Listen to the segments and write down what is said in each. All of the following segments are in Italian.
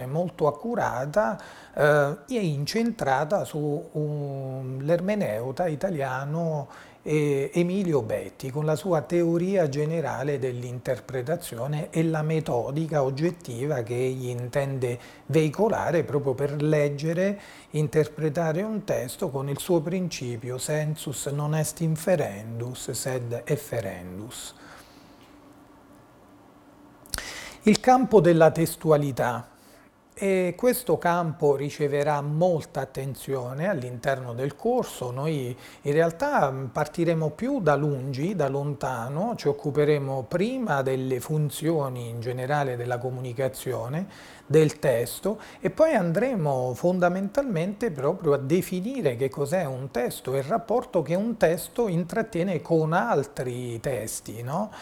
molto accurata e incentrata sull'ermeneuta italiano Emilio Betti, con la sua teoria generale dell'interpretazione e la metodica oggettiva che egli intende veicolare proprio per leggere, interpretare un testo con il suo principio sensus non est inferendus, sed efferendus. Il campo della testualità. E questo campo riceverà molta attenzione all'interno del corso. Noi in realtà partiremo più da lungi, da lontano, ci occuperemo prima delle funzioni in generale della comunicazione, del testo, e poi andremo fondamentalmente proprio a definire che cos'è un testo e il rapporto che un testo intrattiene con altri testi, no?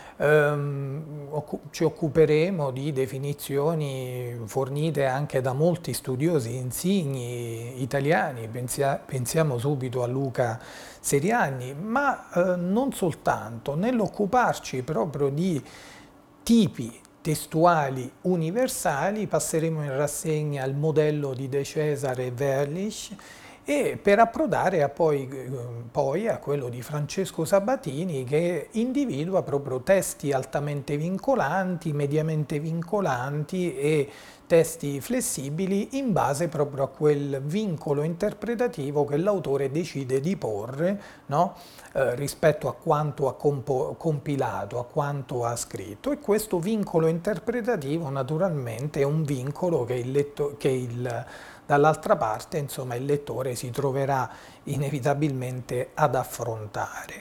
Ci occuperemo di definizioni fornite anche da molti studiosi insigni italiani, pensiamo subito a Luca Seriani, ma non soltanto, nell'occuparci proprio di tipi testuali universali passeremo in rassegna il modello di De Cesare e Werlich, e per approdare poi a quello di Francesco Sabatini, che individua proprio testi altamente vincolanti, mediamente vincolanti e testi flessibili in base proprio a quel vincolo interpretativo che l'autore decide di porre, no? Rispetto a quanto ha compilato, a quanto ha scritto, e questo vincolo interpretativo naturalmente è un vincolo dall'altra parte, insomma, il lettore si troverà inevitabilmente ad affrontare.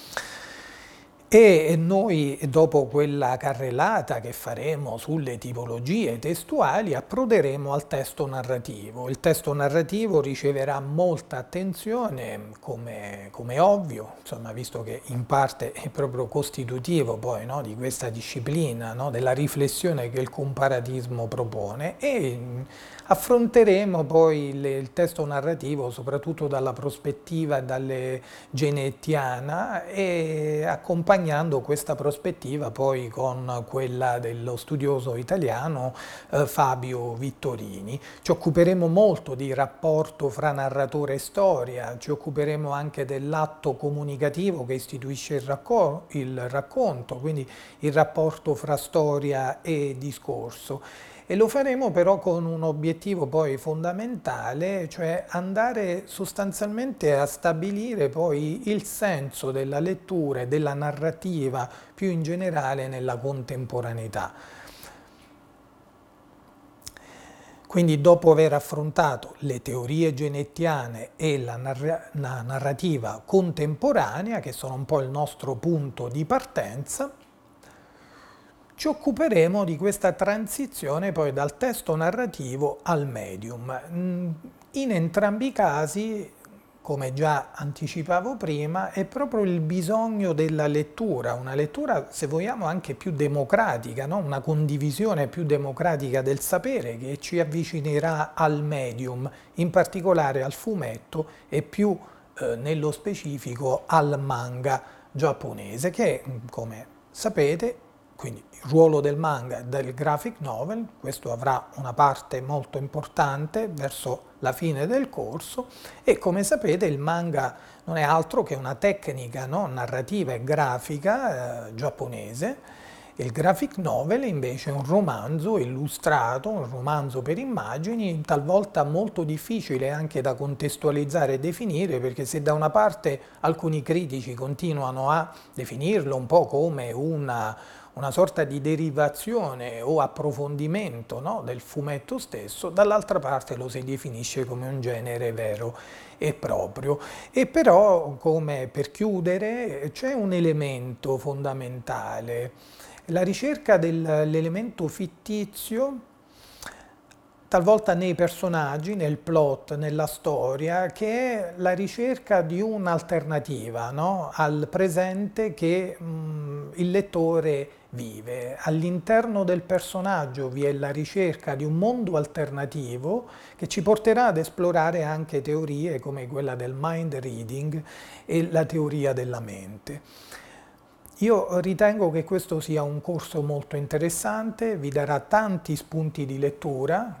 E noi, dopo quella carrellata che faremo sulle tipologie testuali, approderemo al testo narrativo. Il testo narrativo riceverà molta attenzione, come ovvio, insomma, visto che in parte è proprio costitutivo poi, no, di questa disciplina, no, della riflessione che il comparatismo propone, e affronteremo poi il testo narrativo soprattutto dalla prospettiva genettiana, e accompagnando questa prospettiva poi con quella dello studioso italiano Fabio Vittorini. Ci occuperemo molto di rapporto fra narratore e storia, ci occuperemo anche dell'atto comunicativo che istituisce il racconto, quindi il rapporto fra storia e discorso. E lo faremo però con un obiettivo poi fondamentale, cioè andare sostanzialmente a stabilire poi il senso della lettura e della narrativa più in generale nella contemporaneità. Quindi, dopo aver affrontato le teorie genettiane e la narrativa contemporanea, che sono un po' il nostro punto di partenza, ci occuperemo di questa transizione poi dal testo narrativo al medium. In entrambi i casi, come già anticipavo prima, è proprio il bisogno della lettura, una lettura, se vogliamo, anche più democratica, no? Una condivisione più democratica del sapere che ci avvicinerà al medium, in particolare al fumetto e più nello specifico al manga giapponese, che, come sapete, quindi il ruolo del manga e del graphic novel, questo avrà una parte molto importante verso la fine del corso, e come sapete il manga non è altro che una tecnica, no, narrativa e grafica giapponese. Il graphic novel invece è un romanzo illustrato, un romanzo per immagini, talvolta molto difficile anche da contestualizzare e definire, perché se da una parte alcuni critici continuano a definirlo un po' come una sorta di derivazione o approfondimento, no, del fumetto stesso, dall'altra parte lo si definisce come un genere vero e proprio. E però, come per chiudere, c'è un elemento fondamentale: la ricerca dell'elemento fittizio, talvolta nei personaggi, nel plot, nella storia, che è la ricerca di un'alternativa, no, al presente che il lettore vive. All'interno del personaggio vi è la ricerca di un mondo alternativo che ci porterà ad esplorare anche teorie come quella del mind reading e la teoria della mente. Io ritengo che questo sia un corso molto interessante, vi darà tanti spunti di lettura,